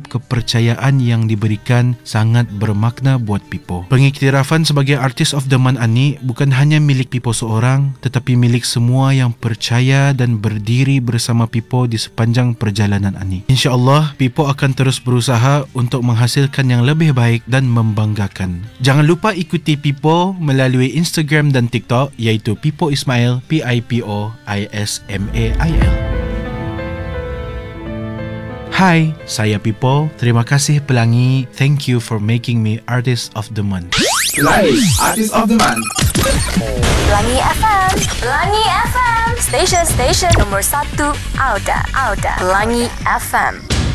kepercayaan yang diberikan sangat bermakna buat Pipo. Pengiktirafan sebagai Artist of the Month Ani bukan hanya milik Pipo seorang, tetapi milik semua yang percaya dan berdiri bersama Pipo di sepanjang perjalanan Ani. InsyaAllah, Pipo akan terus berusaha untuk menghasilkan yang lebih baik dan membanggakan. Jangan lupa ikuti Pipo melalui Instagram dan TikTok, iaitu Pipo Ismail, PIPO ISMAIL. Hai, saya Pipo. Terima kasih Pelangi. Thank you for making me Artist of the Month. Pelangi, Artist of the Month. Pelangi FM. Pelangi FM. Stesen nombor 1 Auda. Pelangi FM.